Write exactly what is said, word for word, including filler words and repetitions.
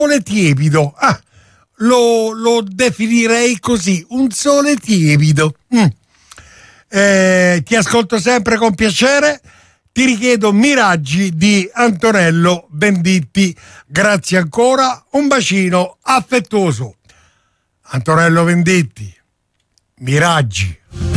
sole tiepido. Ah, lo, lo definirei così, un sole tiepido. Mm. Eh, ti ascolto sempre con piacere. Ti richiedo Miraggi di Antonello Venditti. Grazie ancora, un bacino affettuoso. Antonello Venditti, Miraggi.